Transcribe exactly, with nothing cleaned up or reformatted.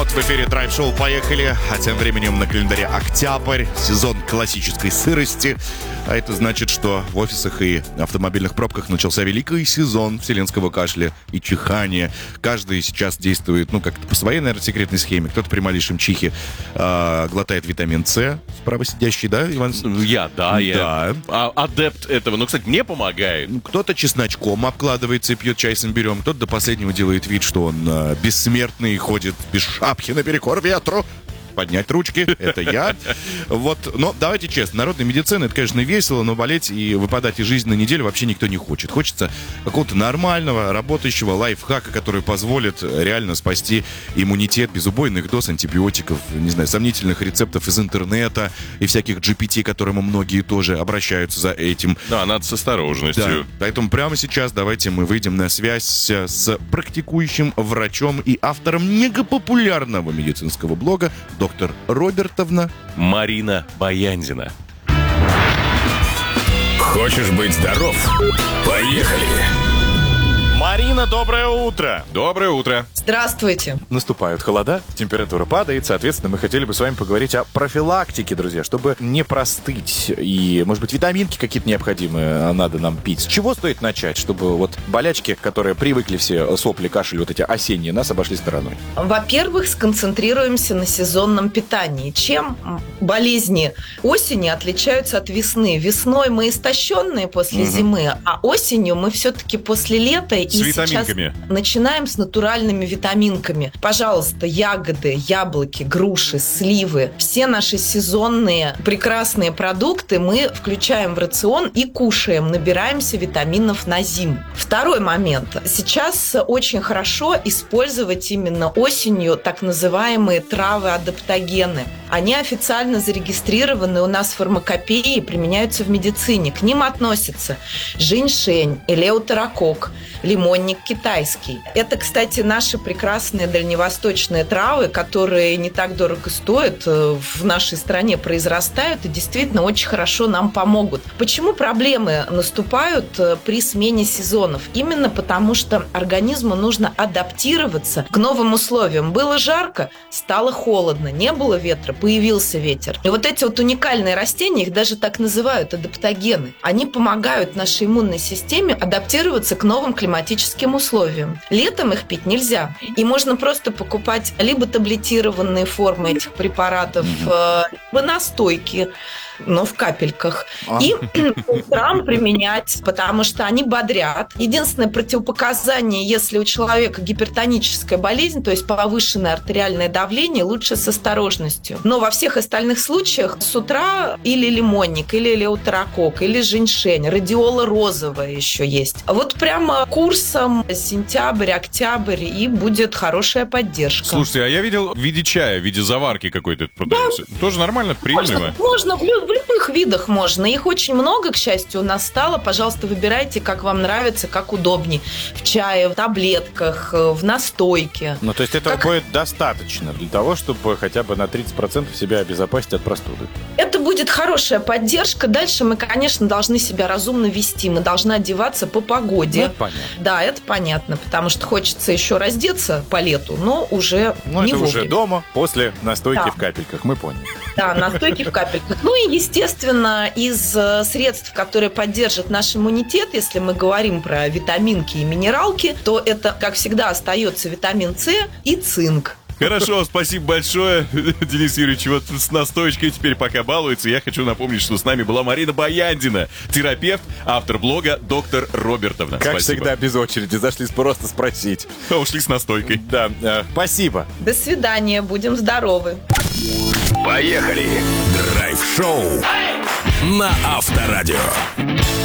минут в эфире драйв-шоу «Поехали». А тем временем на календаре октябрь, сезон классической сырости. А это значит, что в офисах и автомобильных пробках начался великий сезон вселенского кашля и чихания. Каждый сейчас действует, ну, как-то по своей, наверное, секретной схеме. Кто-то при малейшем чихе э, глотает витамин С. Справа сидящий, да, Иван? Я, да, да. я а, адепт этого. Ну, кстати, не помогает. Кто-то чесночком обкладывается и пьет чай с имбирем. Кто-то до последнего делает вид, что он э, бессмертный и ходит без шапки наперекор ветру. Поднять ручки, это я. Вот, но давайте честно, народная медицина, это, конечно, весело, но болеть и выпадать из жизни на неделю вообще никто не хочет. Хочется какого-то нормального, работающего лайфхака, который позволит реально спасти иммунитет без убойных доз антибиотиков, не знаю, сомнительных рецептов из интернета и всяких джи пи ти, к которым многие тоже обращаются за этим. Да, надо с осторожностью. Да. Поэтому прямо сейчас давайте мы выйдем на связь с практикующим врачом и автором мегапопулярного медицинского блога доктор Робертовна Марина Баяндина. Хочешь быть здоров? Поехали! Марина, доброе утро! Доброе утро. Здравствуйте. Наступают холода, температура падает, соответственно, мы хотели бы с вами поговорить о профилактике, друзья, чтобы не простыть. И, может быть, витаминки какие-то необходимые надо нам пить. С чего стоит начать, чтобы вот болячки, которые привыкли все, сопли, кашель, вот эти осенние, нас обошли стороной? Во-первых, сконцентрируемся на сезонном питании. Чем болезни осени отличаются от весны? Весной мы истощенные после угу. зимы, а осенью мы все-таки после лета и с витаминками. Сейчас начинаем с натуральными витаминками. Пожалуйста, ягоды, яблоки, груши, сливы, все наши сезонные прекрасные продукты мы включаем в рацион и кушаем, набираемся витаминов на зиму. Второй момент. Сейчас очень хорошо использовать именно осенью так называемые травы-адаптогены. Они официально зарегистрированы у нас в фармакопее и применяются в медицине. К ним относятся женьшень, элеутерокок, лимонник китайский. Это, кстати, наши прекрасные дальневосточные травы, которые не так дорого стоят, в нашей стране произрастают и действительно очень хорошо нам помогут. Почему проблемы наступают при смене сезонов? Именно потому, что организму нужно адаптироваться к новым условиям. Было жарко, стало холодно, не было ветра, появился ветер. И вот эти вот уникальные растения, их даже так называют адаптогены, они помогают нашей иммунной системе адаптироваться к новым климатическим условиям. Летом их пить нельзя. И можно просто покупать либо таблетированные формы этих препаратов, либо настойки, но в капельках. А. И по утрам применять, потому что они бодрят. Единственное противопоказание, если у человека гипертоническая болезнь, то есть повышенное артериальное давление, лучше с осторожностью. Но во всех остальных случаях с утра или лимонник, или элеутерокок, или женьшень, радиола розовая еще есть. Вот прямо курсом сентябрь, октябрь, и будет хорошая поддержка. Слушайте, а я видел в виде чая, в виде заварки какой-то продается. Да. Тоже нормально, приемлемо? Можно, можно в любых видах можно. Их очень много, к счастью, у нас стало. Пожалуйста, выбирайте, как вам нравится, как удобней. В чае, в таблетках, в настойке. Ну, то есть этого как... будет достаточно для того, чтобы хотя бы на тридцать процентов себя обезопасить от простуды? Это будет хорошая поддержка. Дальше мы, конечно, должны себя разумно вести. Мы должны одеваться по погоде. Ну, это понятно. Да, это понятно, потому что хочется еще раздеться по лету, но уже ну, не это вовремя. Уже дома, после настойки да. в капельках, мы поняли. Да, настойки в капельках. Ну и, естественно, из средств, которые поддержат наш иммунитет, если мы говорим про витаминки и минералки, то это, как всегда, остается витамин С и цинк. Хорошо, спасибо большое, Денис Юрьевич. Вот с настоечкой теперь пока балуется. Я хочу напомнить, что с нами была Марина Баяндина, терапевт, автор блога доктор Робертовна. Как спасибо. Всегда без очереди, зашли просто спросить. А ушли с настойкой. Да, э, спасибо. До свидания, будем здоровы. Поехали! Драйв-шоу на Авторадио.